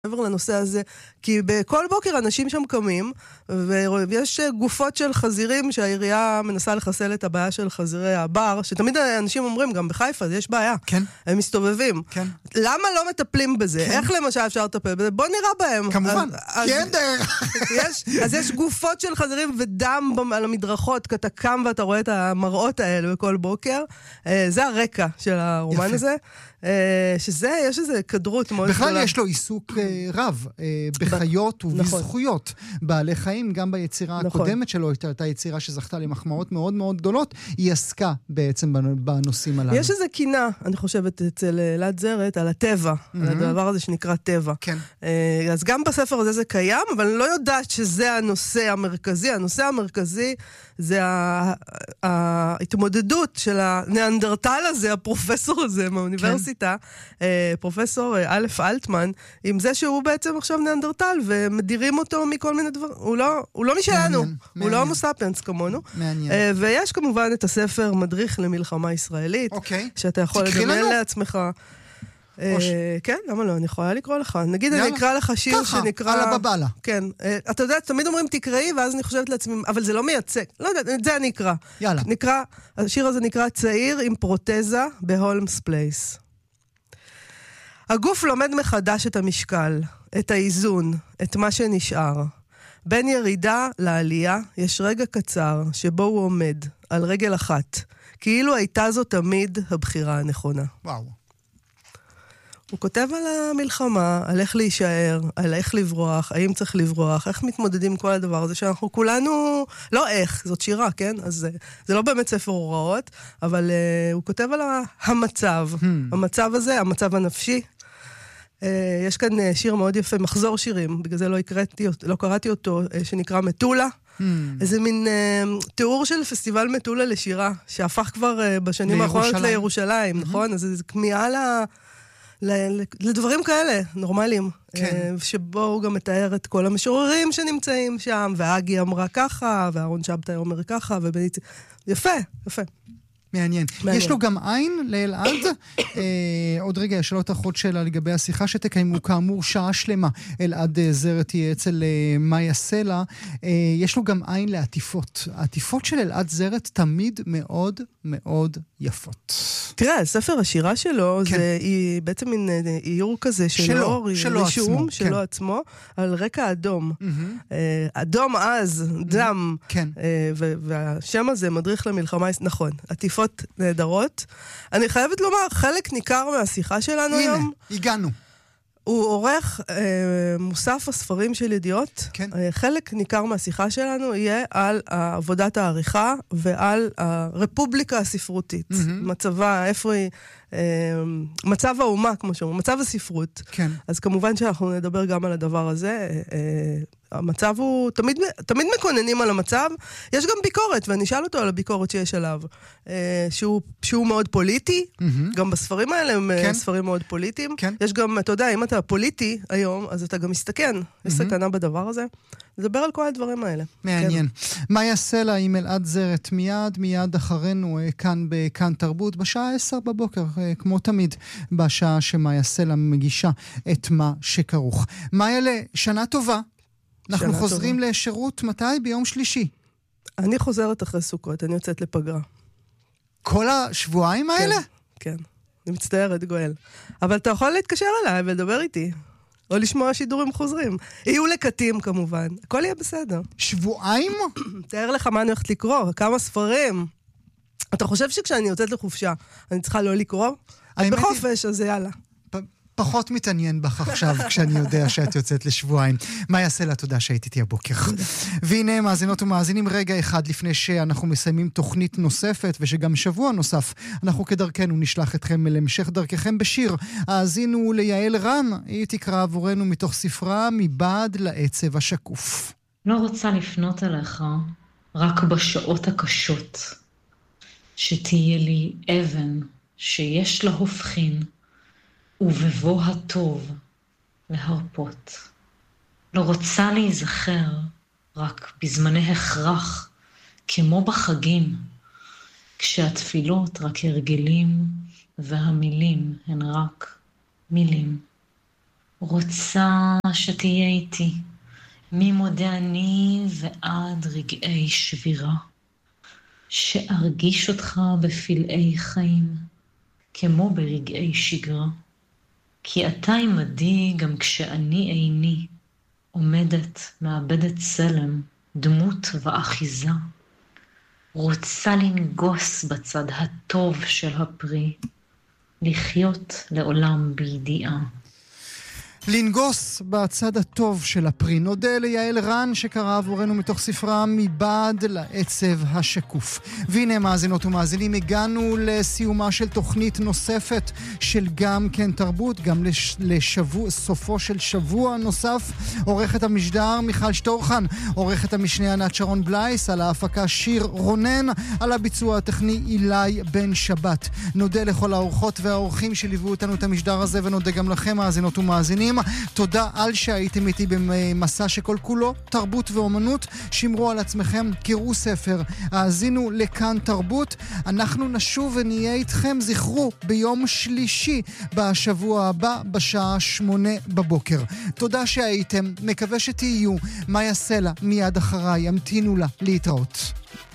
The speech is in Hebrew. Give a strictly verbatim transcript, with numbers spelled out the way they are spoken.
מעבר לנושא הזה, כי בכל בוקר אנשים שם קמים, ויש גופות של חזירים שהעירייה מנסה לחסל את הבעיה של חזירי הבר, שתמיד אנשים אומרים, גם בחיפה, יש בעיה. כן. הם מסתובבים. כן. למה לא מטפלים בזה? כן. איך למשל אפשר לטפל בזה? בוא נראה בהם. כמובן. אז, כן, דרך. יש, אז יש גופות של חזירים ודם על המדרכות, כי אתה קם ואתה רואה את המראות האלה בכל בוקר. זה הרקע של הרומן יפה. הזה. שזה, יש איזה כדרות מאוד בכלל גדולה. יש לו עיסוק רב בחיות ובזכויות בעלי חיים, גם ביצירה הקודמת שלו, הייתה יצירה שזכתה למחמאות מאוד מאוד גדולות, היא עסקה בעצם בנושאים הללו. יש איזה קינה, אני חושבת, אצל אלעד זרת, על הטבע, על הדבר הזה שנקרא טבע. כן. אז גם בספר הזה זה קיים, אבל אני לא יודעת שזה הנושא המרכזי. הנושא המרכזי זה ההתמודדות של הנאנדרטל הזה, הפרופסור הזה מהאוניברסיטה, פרופסור א' אלטמן, עם זה שהוא בעצם עכשיו נאנדרטל, ומדירים אותו מכל מיני דברים. הוא לא, הוא לא משלנו, הוא לא הומו ספיאנס כמונו. מעניין. ויש כמובן את הספר מדריך למלחמה ישראלית, שאתה יכול לדמיין לעצמך. כן, למה לא? אני יכולה לקרוא לך. נגיד אני אקרא לך שיר שנקרא... ככה, על הבבלה. כן. אתה יודע, תמיד אומרים תקראי, ואז אני חושבת לעצמי, אבל זה לא מייצג. לא יודעת, את זה אני אקרא. יאללה. נקרא, השיר הזה נקרא צעיר עם פרוטזה בהולמס פלייס. הגוף לומד מחדש את המשקל, את האיזון, את מה שנשאר. בין ירידה לעלייה יש רגע קצר שבו הוא עומד, על רגל אחת, כאילו הייתה זו תמיד הבחירה הנכונה. וואו. הוא כותב על המלחמה, על איך להישאר, על איך לברוח, האם צריך לברוח, איך מתמודדים עם כל הדבר הזה, שאנחנו כולנו, לא איך, זאת שירה, כן? אז זה לא באמת ספר הוראות, אבל uh, הוא כותב על המצב, hmm. המצב הזה, המצב הנפשי. Uh, יש כאן uh, שיר מאוד יפה, מחזור שירים, בגלל זה לא, הקראתי, לא קראתי אותו, uh, שנקרא מטולה. Hmm. איזה מין uh, תיאור של פסטיבל מטולה לשירה, שהפך כבר uh, בשנים האחרונות לירושלים, hmm. נכון? אז זה כמיהה ל... לדברים כאלה, נורמליים, כן. שבו הוא גם מתאר את כל המשוררים שנמצאים שם, והאגי אמרה ככה, והארון שבתאי אומר ככה, ובניצ... יפה, יפה. מעניין. מעניין. יש לו גם עין לאלעד. אה, עוד רגע, יש לו אותך עוד שאלה לגבי השיחה שתקיימו, כאמור שעה שלמה. אלעד זרת תהיה אצל אה, מאיה סלע. אה, יש לו גם עין לעטיפות. העטיפות של אלעד זרת תמיד מאוד מאוד יפות. תראה, ספר השירה שלו, כן. זה היא בעצם מין איור כזה שלו, שלו, שלו רישום, עצמו. שלו כן. עצמו, על רקע אדום. Mm-hmm. אה, אדום אז, דם. כן. אה, והשם הזה מדריך למלחמה, נכון, עטיפות נהדרות. אני חייבת לומר, חלק ניכר מהשיחה שלנו הנה, היום. הנה, הגענו. הוא עורך אה, מוסף הספרים של ידיעות. כן. אה, חלק ניכר מהשיחה שלנו יהיה על עבודת העריכה ועל הרפובליקה הספרותית. Mm-hmm. מצבה, איפה היא... אה, מצב האומה, כמו שאומרים, מצב הספרות. כן. אז כמובן שאנחנו נדבר גם על הדבר הזה. אה, המצב הוא... תמיד, תמיד מקוננים על המצב. יש גם ביקורת, ואני אשאל אותו על הביקורת שיש עליו. אה, שהוא, שהוא מאוד פוליטי. Mm-hmm. גם בספרים האלה הם כן. ספרים מאוד פוליטיים. כן. יש גם, אתה יודע, אם אתה פוליטי היום, אז אתה גם מסתכן. Mm-hmm. יש סכנה בדבר הזה. נדבר על כל הדברים האלה. מעניין. כן. מאיה סלע עם אלעד זרת מיד, מיד אחרינו, כאן בכאן תרבות, בשעה עשר בבוקר, כמו תמיד, בשעה שמאיה סלע מגישה את מה שכרוך. מאיה, לשנה טובה. אנחנו חוזרים טובה. לשירות מתי? ביום שלישי. אני חוזרת אחרי סוכות, אני יוצאת לפגרה. כל השבועיים האלה? כן, כן. אני מצטערת, גואל. אבל אתה יכול להתקשר אליי ולדבר איתי. או לשמוע שידורים חוזרים. יהיו לקטים כמובן. הכל יהיה בסדר. שבועיים? תאר לך מה אני הולכת לקרוא, כמה ספרים. אתה חושב שכשאני יוצאת לחופשה, אני צריכה לא לקרוא? את בחופש, אז יאללה. פחות מתעניין בך עכשיו, כשאני יודע שאת יוצאת לשבועיים. מאיה סלע, תודה שהיית איתי הבוקר. והנה, מאזינות ומאזינים, רגע אחד לפני שאנחנו מסיימים תוכנית נוספת, ושגם שבוע נוסף, אנחנו כדרכנו נשלח אתכם להמשך דרככם בשיר. האזינו ליעל רן, היא תקרא עבורנו מתוך ספרה מבעד לעצב השקוף. לא רוצה לפנות אליך רק בשעות הקשות, שתהיה לי אבן שיש לה הופכין, ובבוא הטוב להרפות. לא רוצה להיזכר רק בזמני הכרח, כמו בחגים, כשהתפילות רק הרגלים והמילים הן רק מילים. רוצה שתהיה איתי, ממודה אני ועד רגעי שבירה, שארגיש אותך בפלאי חיים, כמו ברגעי שגרה. כי אתה עמדי גם כשאני איני, עומדת, מאבדת צלם, דמות ואחיזה. רוצה לנגוס בצד הטוב של הפרי, לחיות לעולם בידיעה. לנגוס בצד הטוב של הפרי. נודה ליעל רן שקרא עבורנו מתוך ספרה מבעד לעצב השקוף. והנה מאזינות ומאזינים, הגענו לסיומה של תוכנית נוספת של גם כן תרבות, גם לש, לשבוע, סופו של שבוע נוסף. עורכת המשדר מיכל שטורחן, עורכת המשנה ענת שרון בלייס, על ההפקה שיר רונן, על הביצוע הטכני אילי בן שבת. נודה לכל האורחות והאורחים שליוו אותנו את המשדר הזה, ונודה גם לכם מאזינות ומאזינים. תודה על שהייתם איתי במסע שכל כולו תרבות ואומנות. שמרו על עצמכם, קראו ספר, האזינו לכאן תרבות. אנחנו נשוב ונהיה איתכם, זכרו, ביום שלישי בשבוע הבא בשעה שמונה בבוקר. תודה שהייתם, מקווה שתהיו. מאיה סלע מיד אחריי, המתינו לה, להתראות.